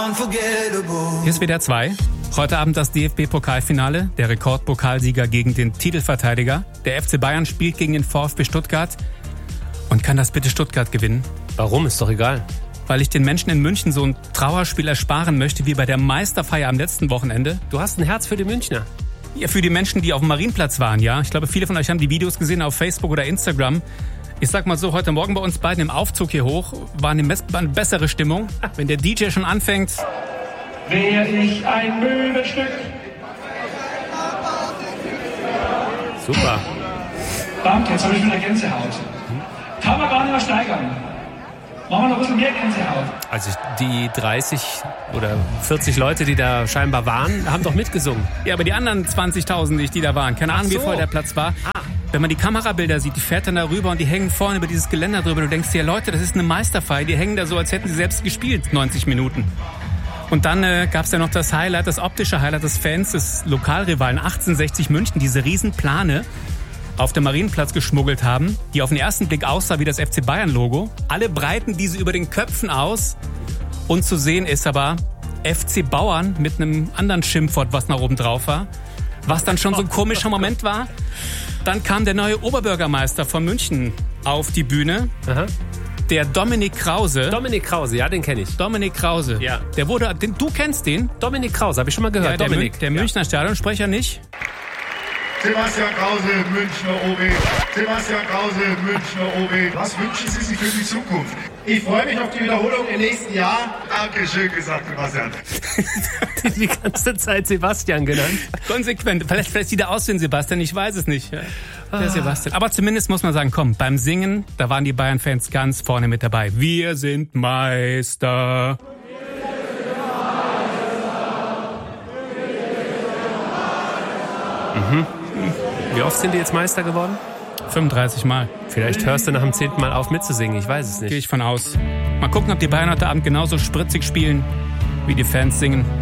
Hier ist WDR 2. Heute Abend das DFB-Pokalfinale. Der Rekordpokalsieger gegen den Titelverteidiger. Der FC Bayern spielt gegen den VfB Stuttgart. Und kann das bitte Stuttgart gewinnen? Warum? Ist doch egal. Weil ich den Menschen in München so ein Trauerspiel ersparen möchte, wie bei der Meisterfeier am letzten Wochenende. Du hast ein Herz für die Münchner. Ja, für die Menschen, die auf dem Marienplatz waren, ja. Ich glaube, viele von euch haben die Videos gesehen auf Facebook oder Instagram. Ich sag mal so, heute Morgen bei uns beiden im Aufzug hier hoch war eine bessere Stimmung. Wenn der DJ schon anfängt. Wär ich ein Möbelstück. Super. Danke, jetzt habe ich wieder Gänsehaut. Kann man gar nicht mehr steigern. Machen wir noch ein bisschen mehr Gänsehaut. Also die 30 oder 40 Leute, die da scheinbar waren, haben doch mitgesungen. Ja, aber die anderen 20.000, die da waren, keine Ahnung, wie voll der Platz war. Wenn man die Kamerabilder sieht, die fährt dann da rüber und die hängen vorne über dieses Geländer drüber. Du denkst dir, Leute, das ist eine Meisterfeier. Die hängen da so, als hätten sie selbst gespielt, 90 Minuten. Und dann gab es ja noch das Highlight, das optische Highlight des Fans des Lokalrivalen 1860 München, diese Riesenplane auf dem Marienplatz geschmuggelt haben, die auf den ersten Blick aussah wie das FC Bayern-Logo. Alle breiten diese über den Köpfen aus. Und zu sehen ist aber FC Bauern mit einem anderen Schimpfwort, was noch oben drauf war. Was dann schon so ein komischer Moment war. Dann kam der neue Oberbürgermeister von München auf die Bühne. Aha. Der Dominik Krause. Dominik Krause, ja, den kenne ich. Dominik Krause. Ja. Du kennst den? Dominik Krause, habe ich schon mal gehört. Ja, Dominik. Der Münchner Stadionsprecher nicht. Sebastian Krause, Münchner OB. Sebastian Krause, Münchner OB. Was wünschen Sie sich für die Zukunft? Ich freue mich auf die Wiederholung im nächsten Jahr. Dankeschön gesagt, Sebastian. Die ganze Zeit Sebastian genannt. Konsequent. Vielleicht sieht er aus wie ein Sebastian, ich weiß es nicht. Der Sebastian. Aber zumindest muss man sagen, komm, beim Singen, da waren die Bayern-Fans ganz vorne mit dabei. Wir sind Meister. Mhm. Wie oft sind die jetzt Meister geworden? 35 Mal. Vielleicht hörst du nach dem 10. Mal auf mitzusingen, ich weiß es nicht. Gehe ich von aus. Mal gucken, ob die Bayern heute Abend genauso spritzig spielen, wie die Fans singen.